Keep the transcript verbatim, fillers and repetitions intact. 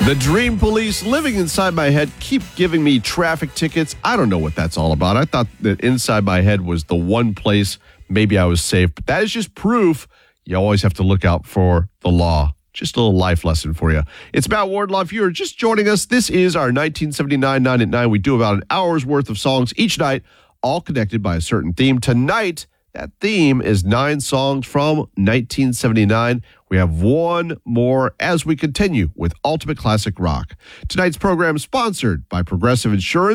The Dream Police, living inside my head, keep giving me traffic tickets. I don't know what that's all about. I thought that inside my head was the one place maybe I was safe, but that is just proof you always have to look out for the law. Just a little life lesson for you. It's Matt Wardlaw. If you're just joining us, this is our nineteen seventy-nine nine at nine. We do about an hour's worth of songs each night, all connected by a certain theme. Tonight, that theme is nine songs from nineteen seventy-nine. We have one more as we continue with Ultimate Classic Rock. Tonight's program is sponsored by Progressive Insurance.